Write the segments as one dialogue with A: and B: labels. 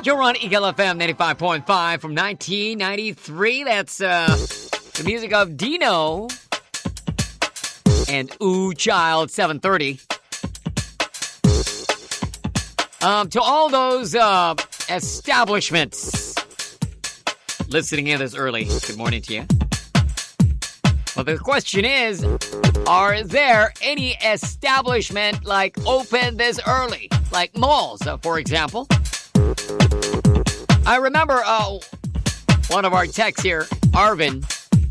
A: Joron Eagle FM 95.5 from 1993. That's the music of Dino and Ooh Child 730. To all those establishments listening in this early, good morning to you. Well, the question is, are there any establishment like open this early? Like malls, for example? I remember one of our techs here, Arvin,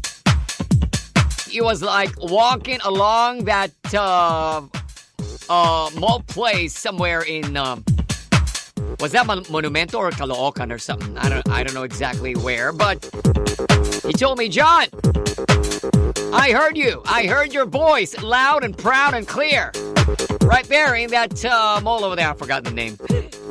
A: he was like walking along that mall place somewhere in was that Monumento or Caloocan or something? I don't know exactly where, but he told me, John, I heard you. I heard your voice loud and proud and clear. Right there in that mall over there. I forgot the name.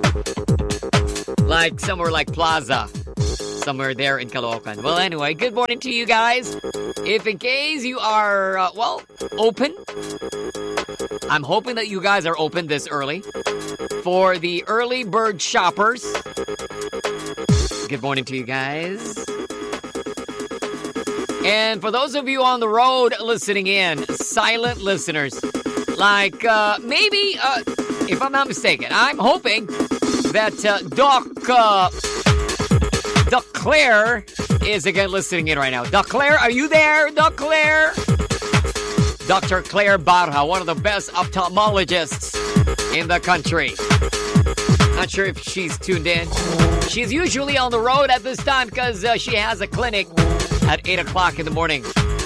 A: Like somewhere like Plaza. Somewhere there in Caloocan. Well, anyway, good morning to you guys. If in case you are, open. I'm hoping that you guys are open this early. For the early bird shoppers. Good morning to you guys. And for those of you on the road listening in, silent listeners, like maybe, if I'm not mistaken, I'm hoping that Doc Claire is again listening in right now. Doc Claire, are you there? Doc Claire? Dr. Claire Barha, one of the best ophthalmologists in the country. Not sure if she's tuned in. She's usually on the road at this time because she has a clinic at 8 o'clock in the morning.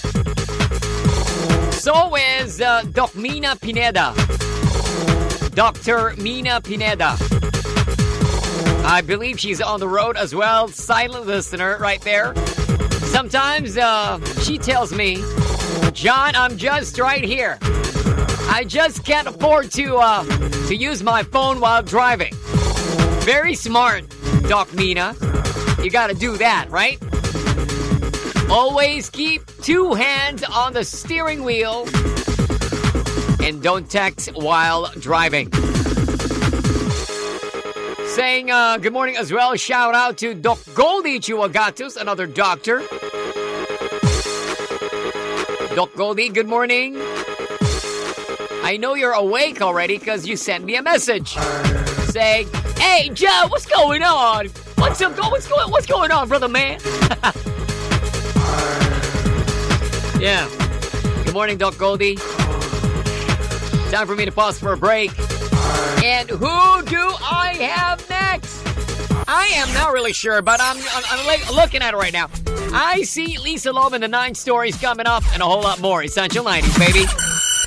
A: So is Doc Mina Pineda. Dr. Mina Pineda. I believe she's on the road as well. Silent listener right there. Sometimes she tells me, John, I'm just right here. I just can't afford to use my phone while driving. Very smart, Doc Mina. You gotta do that, right? Always keep 2 hands on the steering wheel and don't text while driving. Saying good morning as well. Shout out to Doc Goldie Chuagatus, another doctor. Doc Goldie, good morning. I know you're awake already because you sent me a message saying, "Hey, Joe, what's going on? What's going on, brother man?" Yeah. Good morning, Doc Goldie. Time for me to pause for a break. And who do I have next? I am not really sure, but I'm looking at it right now. I see Lisa Loeb and the 9 Stories coming up and a whole lot more. Essential 90s, baby.